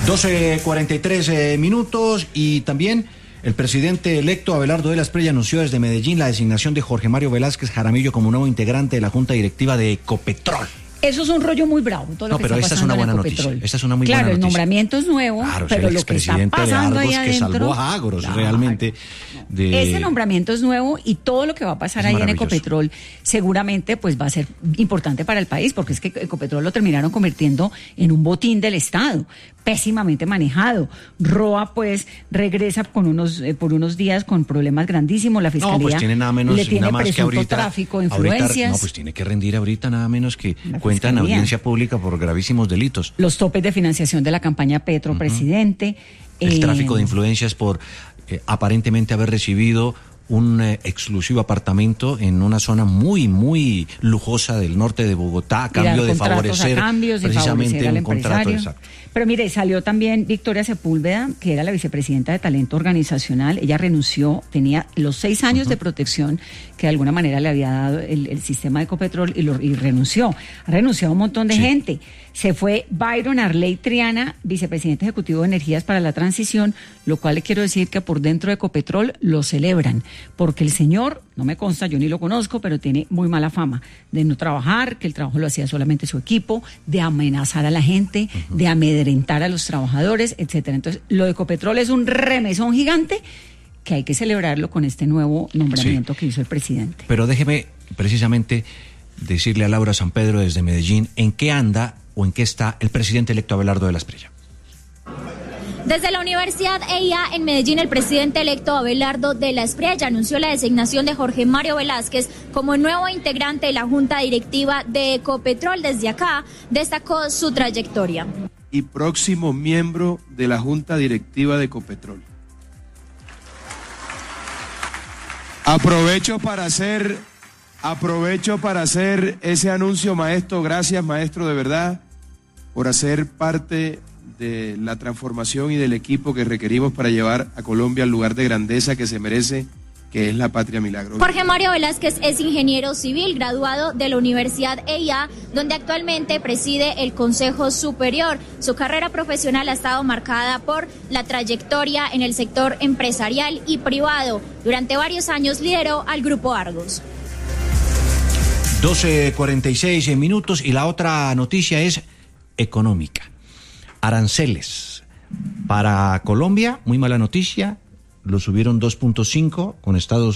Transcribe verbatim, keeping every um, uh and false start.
doce cuarenta y tres eh, minutos y también el presidente electo Abelardo de la Espriella anunció desde Medellín la designación de Jorge Mario Velázquez Jaramillo como nuevo integrante de la Junta Directiva de Ecopetrol. Eso es un rollo muy bravo. Todo lo no, que pero está esta es una buena Ecopetrol. noticia. Esta es una muy claro, buena noticia. Claro, el nombramiento es nuevo, claro, pero el lo que está pasando de Argos, ahí adentro, que salvó a Agros, claro, realmente. De... Ese nombramiento es nuevo y todo lo que va a pasar es ahí en Ecopetrol seguramente pues va a ser importante para el país, porque es que Ecopetrol lo terminaron convirtiendo en un botín del Estado, pésimamente manejado. Roa pues regresa con unos eh, por unos días con problemas grandísimos. La fiscalía no, pues tiene nada menos, le tiene nada más presunto que ahorita, tráfico, influencias. Ahorita, no, pues tiene que rendir ahorita nada menos que cuenta en audiencia pública por gravísimos delitos. Los topes de financiación de la campaña Petro, uh-huh. presidente. El eh, tráfico de influencias por eh, aparentemente haber recibido un eh, exclusivo apartamento en una zona muy, muy lujosa del norte de Bogotá, a cambio de favorecer a cambios, precisamente favorecer al un contrato exacto. Pero mire, salió también Victoria Sepúlveda, que era la vicepresidenta de Talento Organizacional. Ella renunció, tenía los seis años uh-huh. de protección que de alguna manera le había dado el, el sistema de Ecopetrol y, lo, y renunció. Ha renunciado un montón de sí. gente. Se fue Byron Arley Triana, vicepresidente ejecutivo de Energías para la Transición, lo cual le quiero decir que por dentro de Ecopetrol lo celebran, porque el señor, no me consta, yo ni lo conozco, pero tiene muy mala fama de no trabajar, que el trabajo lo hacía solamente su equipo, de amenazar a la gente, uh-huh. de amedrentar a los trabajadores, etcétera. Entonces, lo de Ecopetrol es un remesón gigante que hay que celebrarlo con este nuevo nombramiento sí. que hizo el presidente. Pero déjeme precisamente decirle a Laura San Pedro desde Medellín en qué anda o en qué está el presidente electo Abelardo de la Espriella. Desde la Universidad E I A en Medellín, el presidente electo Abelardo de la Espriella anunció la designación de Jorge Mario Velázquez como nuevo integrante de la Junta Directiva de Ecopetrol. Desde acá destacó su trayectoria. Y próximo miembro de la Junta Directiva de Ecopetrol. Aprovecho para hacer, aprovecho para hacer ese anuncio, maestro. Gracias, maestro, de verdad, por hacer parte de la transformación y del equipo que requerimos para llevar a Colombia al lugar de grandeza que se merece, que es la patria milagro. Jorge Mario Velázquez es ingeniero civil, graduado de la Universidad E I A, donde actualmente preside el Consejo Superior. Su carrera profesional ha estado marcada por la trayectoria en el sector empresarial y privado. Durante varios años lideró al Grupo Argos. doce cuarenta y seis minutos y la otra noticia es económica. Aranceles para Colombia, muy mala noticia, lo subieron dos punto cinco con Estados